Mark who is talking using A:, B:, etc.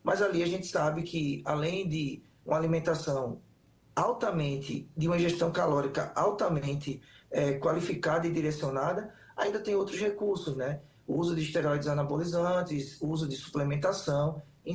A: mas ali a gente sabe que, além de uma alimentação de uma ingestão calórica altamente qualificada e direcionada, ainda tem outros recursos, né? O uso de esteroides anabolizantes, o uso de suplementação,